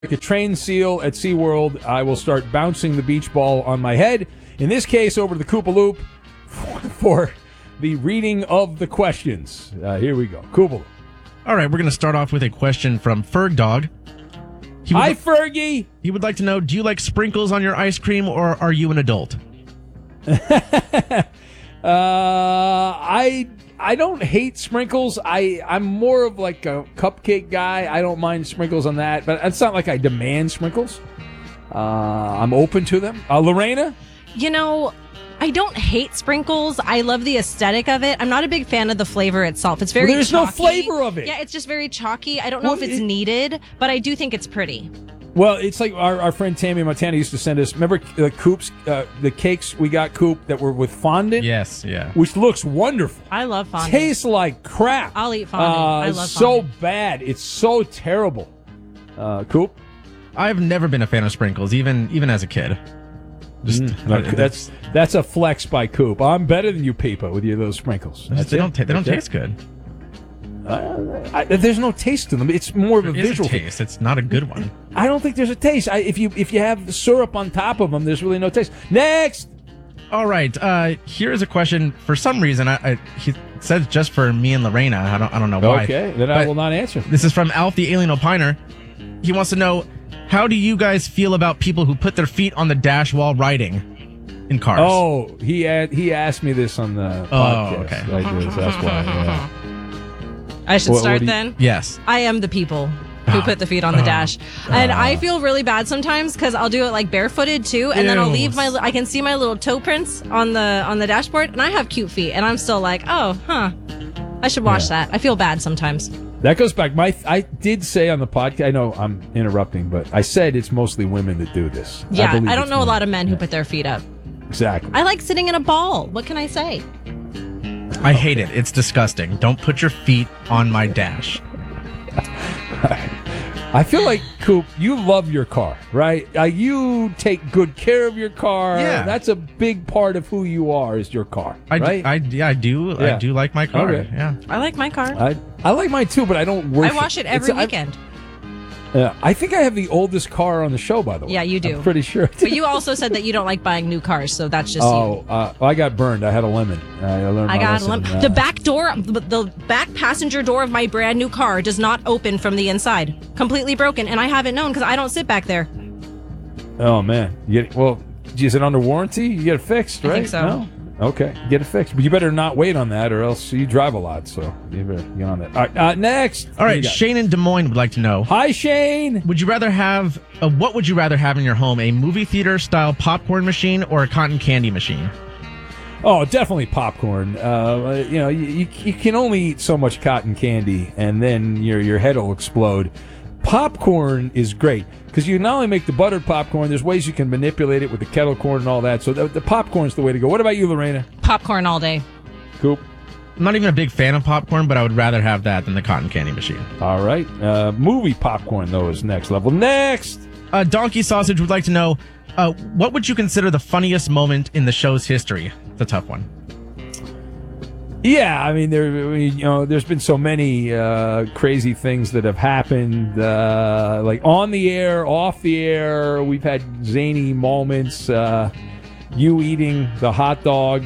Like a trained seal at SeaWorld, I will start bouncing the beach ball on my head. In this case, over to the Koopa Loop for the reading of the questions. Here we go. Koopa Loop. All right, we're going to start off with a question from Ferg Dog. Hi, Fergie. He would like to know, do you like sprinkles on your ice cream, or are you an adult? I don't hate sprinkles. I'm more of like a cupcake guy. I don't mind sprinkles on that, but it's not like I demand sprinkles. I'm open to them. Lorena? You know, I don't hate sprinkles. I love the aesthetic of it. I'm not a big fan of the flavor itself. It's very there's chalky. No flavor of it. Yeah, it's just very chalky. I don't know if it's needed, but I do think it's pretty. Well, it's like our friend Tammy Montana used to send us. Remember the cakes we got, Coop, that were with fondant? Yes, yeah. Which looks wonderful. I love fondant. Tastes like crap. I'll eat fondant. I love it's so fondant. bad. It's so terrible. Coop? I've never been a fan of sprinkles, even as a kid. That's a flex by Coop. I'm better than you, Peepa, with those sprinkles. They don't taste good. There's no taste to them. It's more of a visual taste. It's not a good one. I don't think there's a taste. If you have the syrup on top of them, there's really no taste. Next. All right. Here is a question. For some reason, he says just for me and Lorena. I don't know why. Okay, then I will not answer. This is from Alf the Alien Opiner. He wants to know, how do you guys feel about people who put their feet on the dash while riding in cars? Oh, he asked me this on the podcast. Oh, okay. I did, that's why. Yeah. I should start then? Yes. I am the people who put the feet on the dash. And I feel really bad sometimes because I'll do it like barefooted too. And then I'll leave I can see my little toe prints on the dashboard. And I have cute feet. And I'm still like, I should wash that. I feel bad sometimes. That goes back. I did say on the podcast, I know I'm interrupting, but I said it's mostly women that do this. Yeah, I don't know a lot of men who put their feet up. Exactly. I like sitting in a ball. What can I say? I hate it. It's disgusting. Don't put your feet on my dash. I feel like, Coop, you love your car, right? You take good care of your car. Yeah. That's a big part of who you are, is your car, right? I do. Yeah. I do like my car. Okay. Yeah. I like my car. I like mine too, but I don't worship. I wash it every weekend. I think I have the oldest car on the show, by the way. Yeah, you do. I'm pretty sure. But you also said that you don't like buying new cars, so that's just you. I got burned. I had a lemon. I learned my got a lesson. lemon. The back door, the back passenger door of my brand new car does not open from the inside. Completely broken, and I haven't known because I don't sit back there. Oh, man. Is it under warranty? You get it fixed, right? I think so. No? Okay, get it fixed. But you better not wait on that, or else you drive a lot, so you better get on that. All right, next. All right, Shane in Des Moines would like to know. Hi, Shane. Would you rather have, what would you rather have in your home, a movie theater-style popcorn machine or a cotton candy machine? Oh, definitely popcorn. You can only eat so much cotton candy, and then your head will explode. Popcorn is great, because you not only make the buttered popcorn, there's ways you can manipulate it with the kettle corn and all that. So the popcorn's the way to go. What about you, Lorena? Popcorn all day. Coop? I'm not even a big fan of popcorn, but I would rather have that than the cotton candy machine. All right. Movie popcorn, though, is next level. Next! Donkey Sausage would like to know, what would you consider the funniest moment in the show's history? It's a tough one. Yeah, I mean, there's been so many crazy things that have happened, like on the air, off the air. We've had zany moments. You eating the hot dog.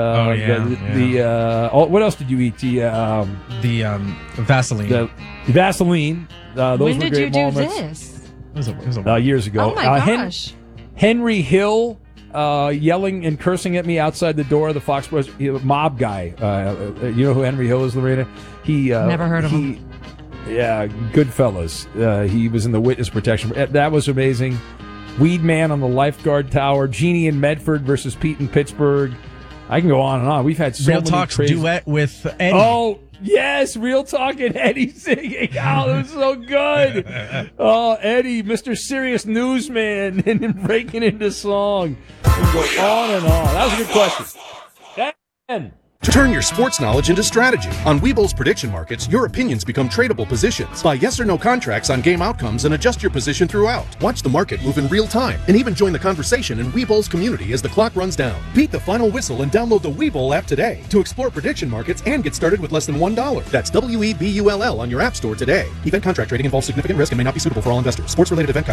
What else did you eat? The Vaseline. The Vaseline. Those when were did great you do moments. this? It was a years ago. Oh my gosh. Henry Hill. Yelling and cursing at me outside the door of the Fox Sports mob guy. You know who Henry Hill is, Lorena? Never heard of him. Yeah, Goodfellas. He was in the witness protection. That was amazing. Weed Man on the lifeguard tower. Jeannie in Medford versus Pete in Pittsburgh. I can go on and on. We've had so Real many Talk's crazy... duet with Eddie. Oh, yes, Real Talk and Eddie singing. Oh, it was so good. Oh, Eddie, Mr. Serious Newsman, and then breaking into song. And go on and on. That was a good question. Turn your sports knowledge into strategy. On Webull's prediction markets, your opinions become tradable positions. Buy yes or no contracts on game outcomes and adjust your position throughout. Watch the market move in real time and even join the conversation in Webull's community as the clock runs down. Beat the final whistle and download the Webull app today to explore prediction markets and get started with less than $1. That's WEBULL on your app store today. Event contract trading involves significant risk and may not be suitable for all investors. Sports-related event